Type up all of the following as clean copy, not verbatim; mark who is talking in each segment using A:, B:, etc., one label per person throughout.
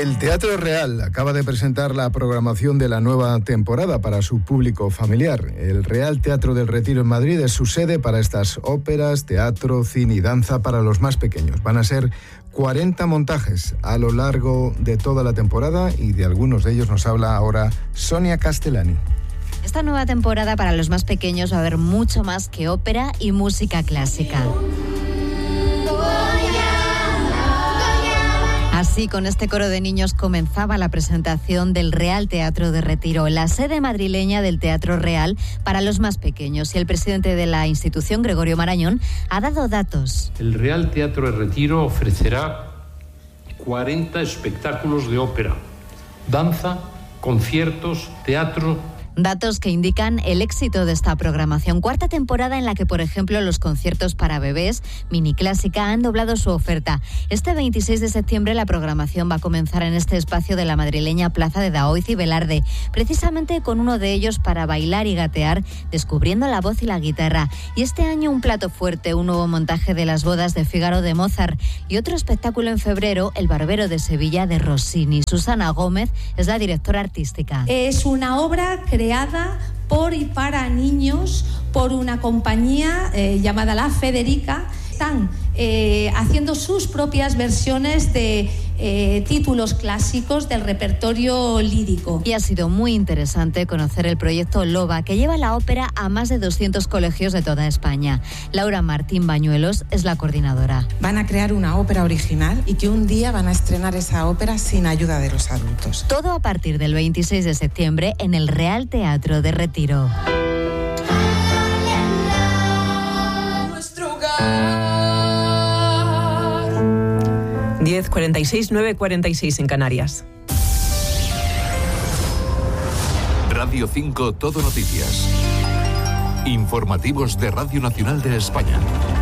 A: El Teatro Real acaba de presentar la programación de la nueva temporada para su público familiar. El Real Teatro del Retiro en Madrid es su sede para estas óperas, teatro, cine y danza para los más pequeños. Van a ser 40 montajes a lo largo de toda la temporada y de algunos de ellos nos habla ahora Sonia Castellani.
B: Esta nueva temporada para los más pequeños va a haber mucho más que ópera y música clásica. Así, con este coro de niños comenzaba la presentación del Real Teatro de Retiro, la sede madrileña del Teatro Real para los más pequeños. Y el presidente de la institución, Gregorio Marañón, ha dado datos.
C: El Real Teatro de Retiro ofrecerá 40 espectáculos de ópera, danza, conciertos, teatro.
B: Datos que indican el éxito de esta programación. Cuarta temporada en la que, por ejemplo, los conciertos para bebés, Mini Clásica, han doblado su oferta. Este 26 de septiembre la programación va a comenzar en este espacio de la madrileña Plaza de Daoiz y Velarde, precisamente con uno de ellos para bailar y gatear, descubriendo la voz y la guitarra. Y este año un plato fuerte, un nuevo montaje de Las bodas de Fígaro de Mozart y otro espectáculo en febrero, El barbero de Sevilla de Rossini. Susana Gómez es la directora artística.
D: Es una obra creada por y para niños por una compañía llamada La Federica. Están haciendo sus propias versiones de títulos clásicos del repertorio lírico.
B: Y ha sido muy interesante conocer el proyecto LOBA, que lleva la ópera a más de 200 colegios de toda España. Laura Martín Bañuelos es la coordinadora.
E: Van a crear una ópera original y que un día van a estrenar esa ópera sin ayuda de los adultos.
B: Todo a partir del 26 de septiembre en el Real Teatro de Retiro.
F: 10:46, 9:46 en Canarias.
G: Radio 5 Todo Noticias. Informativos de Radio Nacional de España.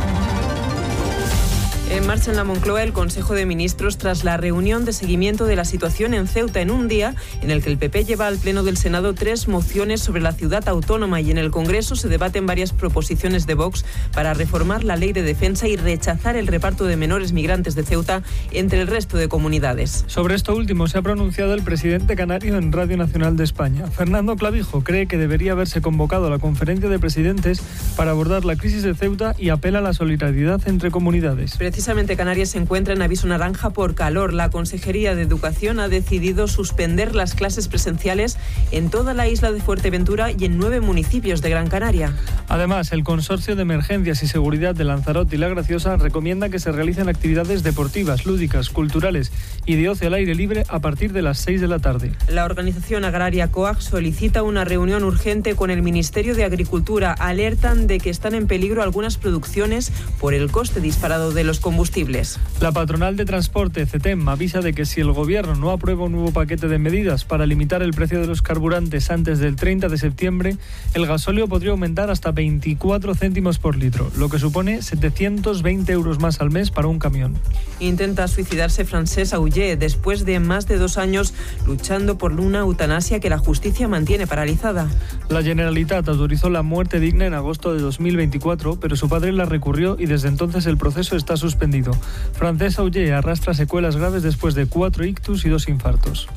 F: En marcha en la Moncloa el Consejo de Ministros tras la reunión de seguimiento de la situación en Ceuta en un día en el que el PP lleva al Pleno del Senado 3 mociones sobre la ciudad autónoma y en el Congreso se debaten varias proposiciones de Vox para reformar la ley de defensa y rechazar el reparto de menores migrantes de Ceuta entre el resto de comunidades.
H: Sobre esto último se ha pronunciado el presidente canario en Radio Nacional de España. Fernando Clavijo cree que debería haberse convocado a la conferencia de presidentes para abordar la crisis de Ceuta y apela a la solidaridad entre comunidades.
F: Precisamente Canarias se encuentra en aviso naranja por calor. La Consejería de Educación ha decidido suspender las clases presenciales en toda la isla de Fuerteventura y en 9 municipios de Gran Canaria.
H: Además, el Consorcio de Emergencias y Seguridad de Lanzarote y La Graciosa recomienda que se realicen actividades deportivas, lúdicas, culturales y de ocio al aire libre a partir de las 6 de la tarde.
F: La organización agraria COAG solicita una reunión urgente con el Ministerio de Agricultura. Alertan de que están en peligro algunas producciones por el coste disparado de los combustibles.
H: La patronal de transporte, CETEM, avisa de que si el Gobierno no aprueba un nuevo paquete de medidas para limitar el precio de los carburantes antes del 30 de septiembre, el gasóleo podría aumentar hasta 24 céntimos por litro, lo que supone 720 euros más al mes para un camión.
F: Intenta suicidarse Francesc Auger después de más de 2 años luchando por una eutanasia que la justicia mantiene paralizada.
H: La Generalitat autorizó la muerte digna en agosto de 2024, pero su padre la recurrió y desde entonces el proceso está suspendido. Francesc Auger arrastra secuelas graves después de 4 ictus y 2 infartos.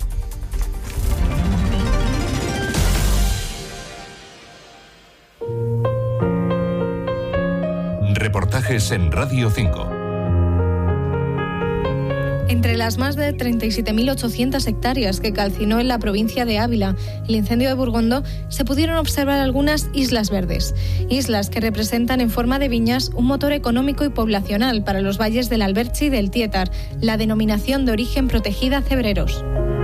G: Reportajes en Radio 5.
I: Entre las más de 37.800 hectáreas que calcinó en la provincia de Ávila el incendio de Burgondo, se pudieron observar algunas islas verdes. Islas que representan en forma de viñas un motor económico y poblacional para los valles del Alberche y del Tietar, la denominación de origen protegida Cebreros.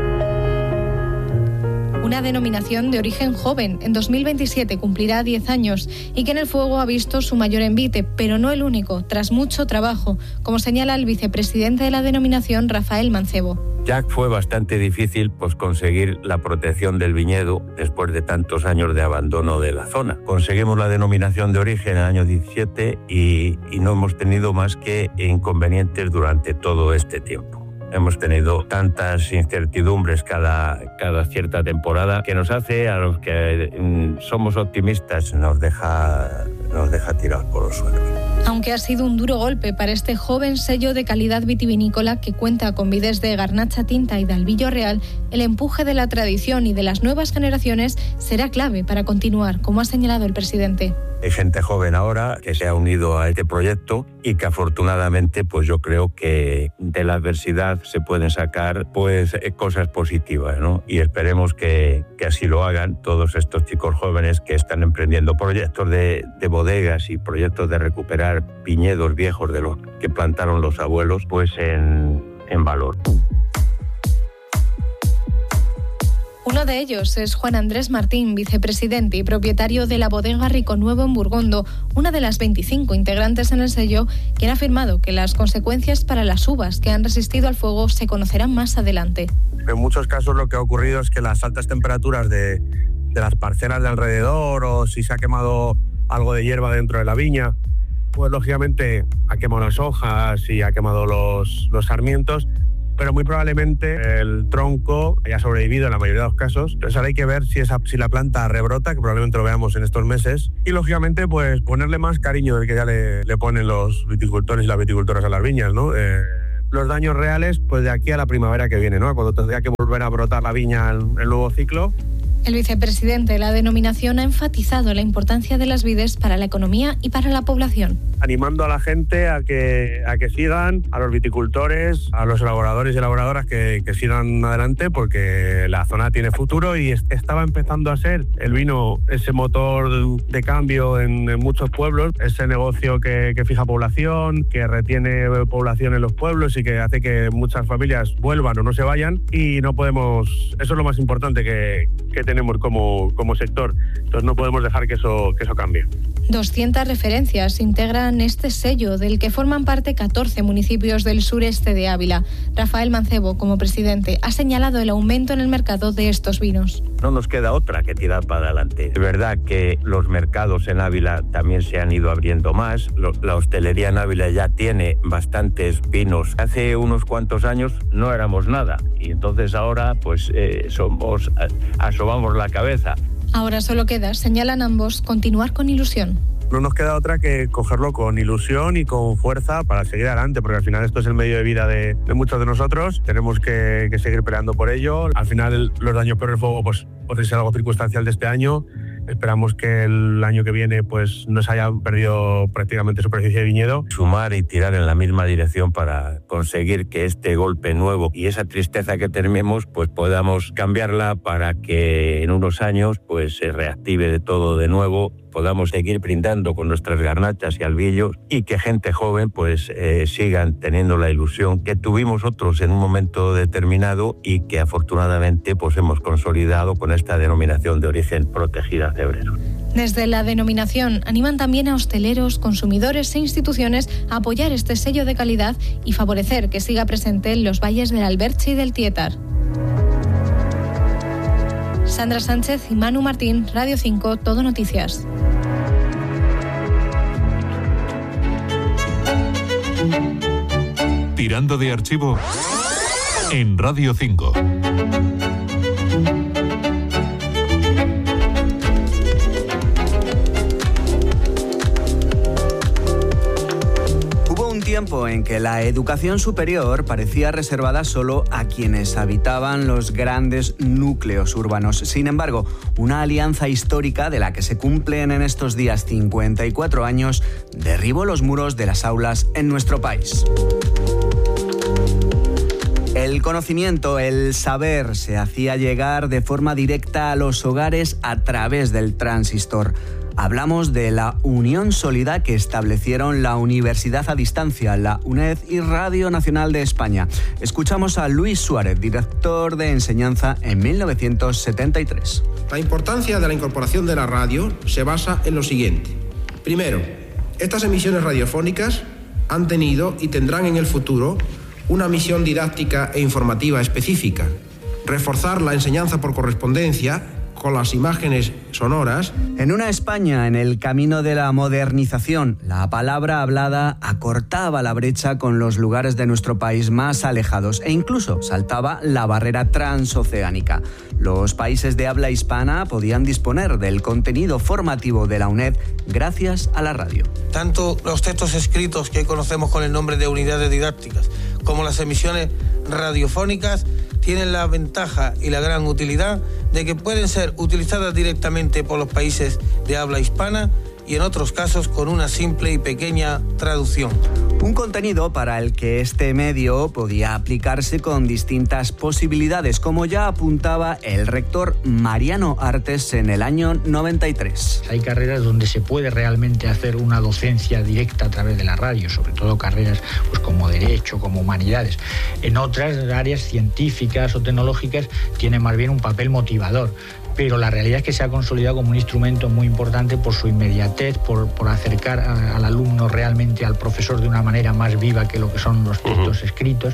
I: Una denominación de origen joven, en 2027 cumplirá 10 años y que en el fuego ha visto su mayor envite, pero no el único, tras mucho trabajo, como señala el vicepresidente de la denominación, Rafael Mancebo.
J: Ya fue bastante difícil conseguir la protección del viñedo después de tantos años de abandono de la zona. Conseguimos la denominación de origen en el año 17 y no hemos tenido más que inconvenientes durante todo este tiempo. hemos tenido tantas incertidumbres cada cierta temporada que nos hace, a los que somos optimistas, nos deja tirados por los suelos.
I: Aunque ha sido un duro golpe para este joven sello de calidad vitivinícola que cuenta con vides de Garnacha Tinta y de Albillo Real, el empuje de la tradición y de las nuevas generaciones será clave para continuar, como ha señalado el presidente.
J: Hay gente joven ahora que se ha unido a este proyecto y que afortunadamente pues yo creo que de la adversidad se pueden sacar pues cosas positivas, ¿no? Y esperemos que así lo hagan todos estos chicos jóvenes que están emprendiendo proyectos de bodegas y proyectos de recuperar viñedos viejos de los que plantaron los abuelos pues en valor.
I: Uno de ellos es Juan Andrés Martín, vicepresidente y propietario de la bodega Rico Nuevo en Burgondo, una de las 25 integrantes en el sello, quien ha afirmado que las consecuencias para las uvas que han resistido al fuego se conocerán más adelante.
K: En muchos casos lo que ha ocurrido es que las altas temperaturas de las parcelas de alrededor, o si se ha quemado algo de hierba dentro de la viña, pues lógicamente ha quemado las hojas y ha quemado los sarmientos, pero muy probablemente el tronco haya sobrevivido en la mayoría de los casos. Entonces ahora hay que ver si la planta rebrota, que probablemente lo veamos en estos meses, y lógicamente pues ponerle más cariño del que ya le ponen los viticultores y las viticultoras a las viñas, ¿no? Los daños reales pues de aquí a la primavera que viene, ¿no? Cuando tendría que volver a brotar la viña en el nuevo ciclo.
I: El vicepresidente de la denominación ha enfatizado la importancia de las vides para la economía y para la población.
K: Animando a la gente a que sigan, a los viticultores, a los elaboradores y elaboradoras que sigan adelante, porque la zona tiene futuro y estaba empezando a ser el vino ese motor de cambio en muchos pueblos, ese negocio que fija población, que retiene población en los pueblos y que hace que muchas familias vuelvan o no se vayan, y no podemos, eso es lo más importante que tenemos como sector, entonces no podemos dejar que eso cambie.
I: 200 referencias integran este sello, del que forman parte 14 municipios del sureste de Ávila. Rafael Mancebo, como presidente, ha señalado el aumento en el mercado de estos vinos.
J: No nos queda otra que tirar para adelante. Es verdad que los mercados en Ávila también se han ido abriendo más. La hostelería en Ávila ya tiene bastantes vinos. Hace unos cuantos años no éramos nada y entonces ahora pues asomamos la cabeza.
I: Ahora solo queda, señalan ambos, continuar con ilusión.
K: No nos queda otra que cogerlo con ilusión y con fuerza para seguir adelante, porque al final esto es el medio de vida de muchos de nosotros. Tenemos que seguir peleando por ello. Al final los daños por el fuego pues puede ser algo circunstancial de este año. Esperamos que el año que viene pues no se haya perdido prácticamente superficie de viñedo.
J: Sumar y tirar en la misma dirección para conseguir que este golpe nuevo y esa tristeza que tenemos pues podamos cambiarla para que en unos años pues se reactive de todo de nuevo, podamos seguir brindando con nuestras garnachas y albillos y que gente joven pues sigan teniendo la ilusión que tuvimos otros en un momento determinado y que afortunadamente pues hemos consolidado con esta denominación de origen protegida Cebreros.
I: Desde la denominación animan también a hosteleros, consumidores e instituciones a apoyar este sello de calidad y favorecer que siga presente en los valles del Alberche y del Tietar. Sandra Sánchez y Manu Martín, Radio 5, Todo Noticias.
G: Tirando de archivo en Radio 5.
L: Tiempo en que la educación superior parecía reservada solo a quienes habitaban los grandes núcleos urbanos. Sin embargo, una alianza histórica de la que se cumplen en estos días 54 años derribó los muros de las aulas en nuestro país. El conocimiento, el saber, se hacía llegar de forma directa a los hogares a través del transistor. Hablamos de la unión sólida que establecieron la Universidad a Distancia, la UNED y Radio Nacional de España. Escuchamos a Luis Suárez, director de enseñanza en 1973.
M: La importancia de la incorporación de la radio se basa en lo siguiente. Primero, estas emisiones radiofónicas han tenido y tendrán en el futuro una misión didáctica e informativa específica: reforzar la enseñanza por correspondencia con las imágenes sonoras.
L: En una España en el camino de la modernización, la palabra hablada acortaba la brecha con los lugares de nuestro país más alejados e incluso saltaba la barrera transoceánica. Los países de habla hispana podían disponer del contenido formativo de la UNED gracias a la radio.
N: Tanto los textos escritos que conocemos con el nombre de unidades didácticas como las emisiones radiofónicas tienen la ventaja y la gran utilidad de que pueden ser utilizadas directamente por los países de habla hispana y en otros casos con una simple y pequeña traducción.
L: Un contenido para el que este medio podía aplicarse con distintas posibilidades, como ya apuntaba el rector Mariano Artes en el año 93.
O: Hay carreras donde se puede realmente hacer una docencia directa a través de la radio, sobre todo carreras pues, como Derecho, como Humanidades. En otras áreas científicas o tecnológicas tiene más bien un papel motivador. Pero la realidad es que se ha consolidado como un instrumento muy importante por su inmediatez, por acercar al alumno realmente al profesor de una manera más viva que lo que son los textos escritos.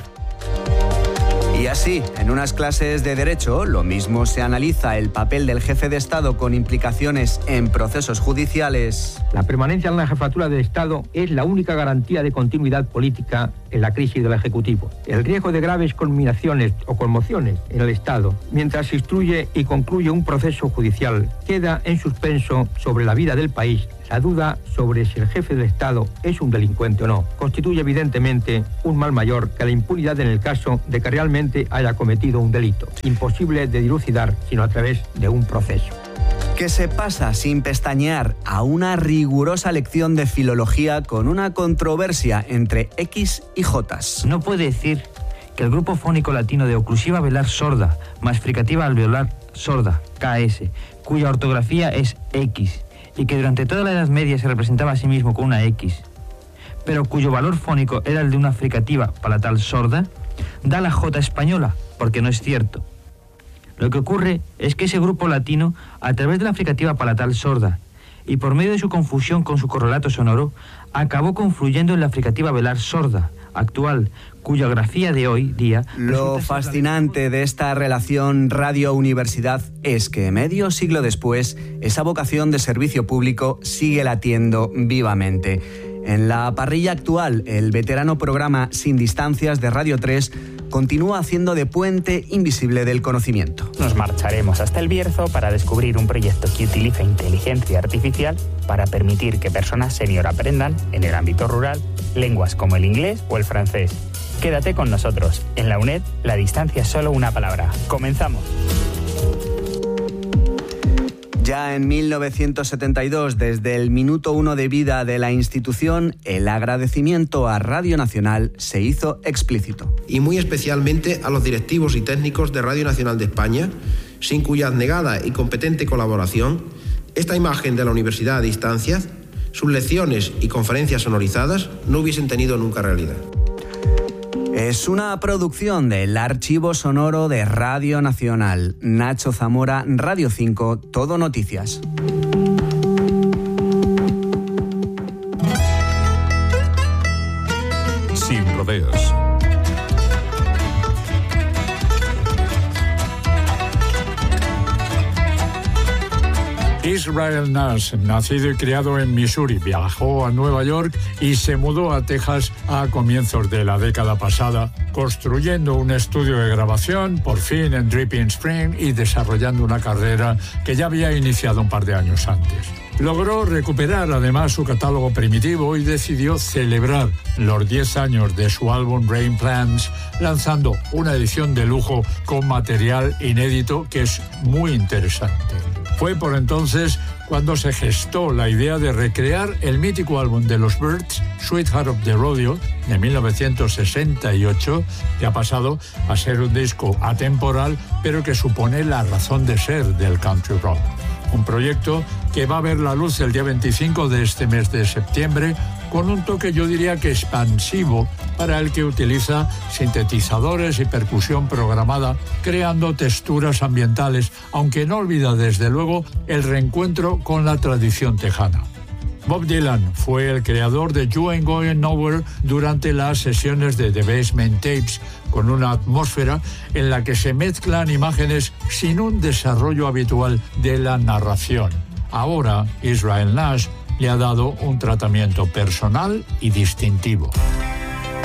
L: Y así, en unas clases de Derecho, lo mismo se analiza el papel del jefe de Estado con implicaciones en procesos judiciales.
P: La permanencia en la jefatura del Estado es la única garantía de continuidad política en la crisis del Ejecutivo. El riesgo de graves culminaciones o conmociones en el Estado, mientras se instruye y concluye un proceso judicial, queda en suspenso sobre la vida del país. La duda sobre si el jefe del Estado es un delincuente o no constituye evidentemente un mal mayor que la impunidad en el caso de que realmente haya cometido un delito, imposible de dilucidar sino a través de un proceso.
L: Que se pasa sin pestañear a una rigurosa lección de filología con una controversia entre X y Jotas.
Q: No puede decir que el grupo fónico latino de oclusiva velar sorda más fricativa alveolar sorda, KS, cuya ortografía es X, y que durante toda la Edad Media se representaba a sí mismo con una X, pero cuyo valor fónico era el de una fricativa palatal sorda, da la J española, porque no es cierto. Lo que ocurre es que ese grupo latino, a través de la fricativa palatal sorda, y por medio de su confusión con su correlato sonoro, acabó confluyendo en la fricativa velar sorda, actual, cuya grafía de hoy día...
L: Lo fascinante de esta relación radio-universidad es que medio siglo después, esa vocación de servicio público sigue latiendo vivamente. En la parrilla actual, el veterano programa Sin Distancias de Radio 3 continúa haciendo de puente invisible del conocimiento.
R: Nos marcharemos hasta el Bierzo para descubrir un proyecto que utiliza inteligencia artificial para permitir que personas senior aprendan, en el ámbito rural, lenguas como el inglés o el francés. Quédate con nosotros. En la UNED, la distancia es solo una palabra. ¡Comenzamos!
L: Ya en 1972, desde el minuto 1 de vida de la institución, el agradecimiento a Radio Nacional se hizo explícito.
M: Y muy especialmente a los directivos y técnicos de Radio Nacional de España, sin cuya abnegada y competente colaboración, esta imagen de la universidad a distancia, sus lecciones y conferencias sonorizadas no hubiesen tenido nunca realidad.
L: Es una producción del Archivo Sonoro de Radio Nacional. Nacho Zamora, Radio 5, Todo Noticias.
G: Sin rodeos.
S: Israel Nash, nacido y criado en Missouri, viajó a Nueva York y se mudó a Texas a comienzos de la década pasada, construyendo un estudio de grabación, por fin en Dripping Spring, y desarrollando una carrera que ya había iniciado un par de años antes. Logró recuperar además su catálogo primitivo y decidió celebrar los 10 años de su álbum Rain Plans, lanzando una edición de lujo con material inédito que es muy interesante. Fue por entonces cuando se gestó la idea de recrear el mítico álbum de los Byrds, Sweetheart of the Rodeo, de 1968, que ha pasado a ser un disco atemporal, pero que supone la razón de ser del country rock. Un proyecto que va a ver la luz el día 25 de este mes de septiembre, con un toque, yo diría que expansivo, para el que utiliza sintetizadores y percusión programada, creando texturas ambientales, aunque no olvida desde luego el reencuentro con la tradición tejana. Bob Dylan fue el creador de You Ain't Going Nowhere durante las sesiones de The Basement Tapes, con una atmósfera en la que se mezclan imágenes sin un desarrollo habitual de la narración. Ahora, Israel Nash le ha dado un tratamiento personal y distintivo.